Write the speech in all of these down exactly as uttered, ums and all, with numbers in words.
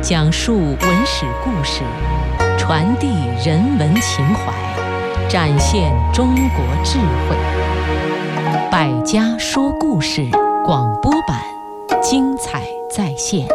讲述文史故事，传递人文情怀，展现中国智慧。百家说故事广播版，精彩再现。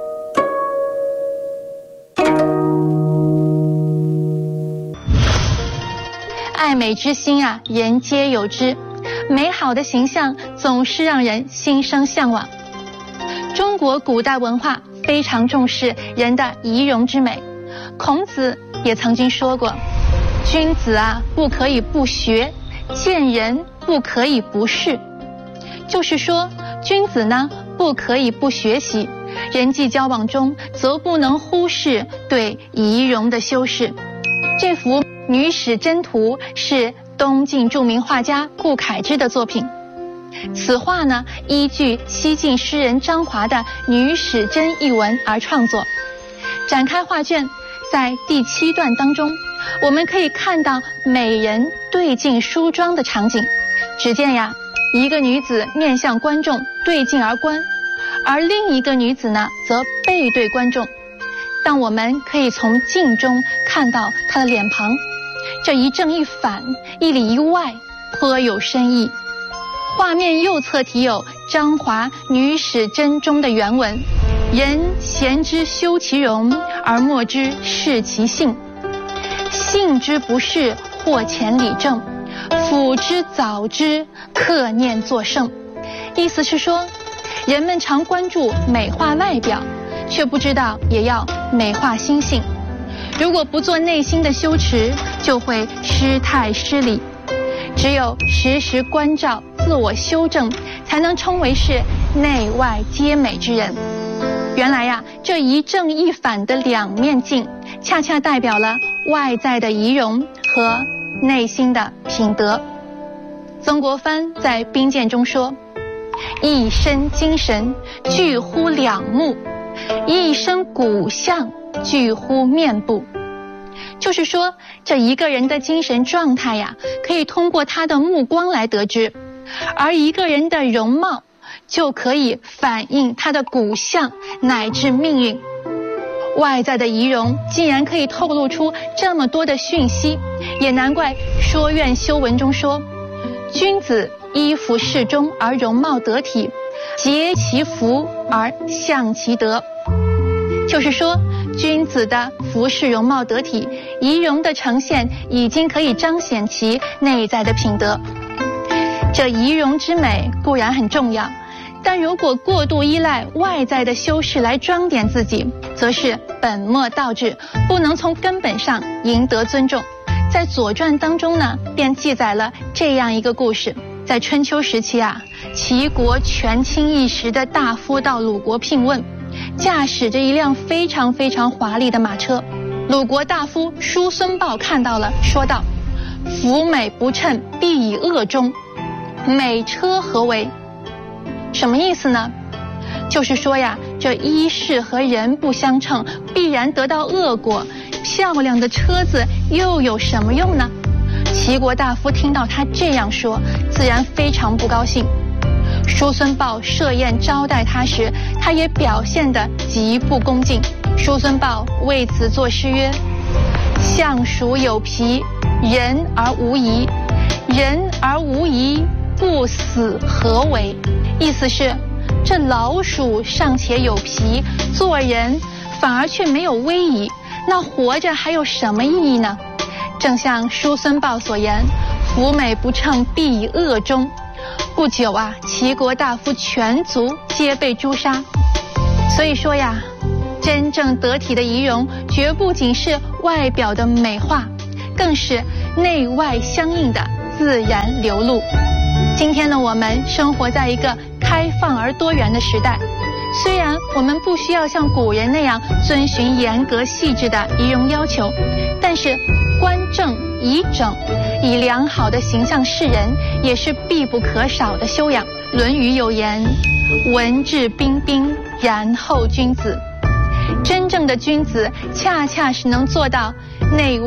爱美之心啊，人皆有之。美好的形象总是让人心生向往。中国古代文化非常重视人的仪容之美。孔子也曾经说过，君子啊，不可以不学，见人不可以不视。就是说，君子呢，不可以不学习，人际交往中则不能忽视对仪容的修饰。这幅《女史箴图》是东晋著名画家顾恺之的作品。此画呢，依据西晋诗人张华的《女史箴》一文而创作。展开画卷，在第七段当中，我们可以看到美人对镜梳妆的场景。只见呀，一个女子面向观众对镜而观，而另一个女子呢，则背对观众。但我们可以从镜中看到她的脸庞，这一正一反，一里一外，颇有深意。画面右侧题有张华《女史箴》中的原文：人贤之修其容，而莫之视其性。性之不视，或前理正；辅之早之，克念作圣。意思是说，人们常关注美化外表，却不知道也要美化心性。如果不做内心的修持，就会失态失礼。只有时时关照自我修正，才能称为是内外皆美之人。原来呀，这一正一反的两面镜，恰恰代表了外在的仪容和内心的品德。曾国藩在兵谏中说，一身精神具乎两目，一身骨相具乎面部。就是说，这一个人的精神状态呀，可以通过他的目光来得知，而一个人的容貌就可以反映他的骨相乃至命运。外在的仪容竟然可以透露出这么多的讯息，也难怪说苑修文中说，君子衣服适中而容貌得体，洁其服而象其德。就是说，君子的服饰容貌得体，仪容的呈现已经可以彰显其内在的品德。这仪容之美固然很重要，但如果过度依赖外在的修饰来装点自己，则是本末倒置，不能从根本上赢得尊重。在《左传》当中呢，便记载了这样一个故事。在春秋时期啊，齐国权倾一时的大夫到鲁国聘问，驾驶着一辆非常非常华丽的马车。鲁国大夫叔孙豹看到了，说道：服美不称，必以恶终。美车何为？什么意思呢？就是说呀，这衣饰和人不相称，必然得到恶果。漂亮的车子又有什么用呢？齐国大夫听到他这样说，自然非常不高兴。叔孙豹设宴招待他时，他也表现得极不恭敬。叔孙豹为此作诗曰：相鼠有皮，人而无仪；人而无仪，不死何为？意思是，这老鼠尚且有皮，做人反而却没有威仪，那活着还有什么意义呢？正像叔孙豹所言，服美不称，必以恶终。不久啊，齐国大夫全族皆被诛杀。所以说呀，真正得体的仪容，绝不仅是外表的美化，更是内外相应的自然流露。今天呢，我们生活在一个开放而多元的时代，虽然我们不需要像古人那样遵循严格细致的仪容要求，但是观正仪整，以良好的形象示人，也是必不可少的修养。《论语》有言：文质彬彬，然后君子。真正的君子，恰恰是能做到内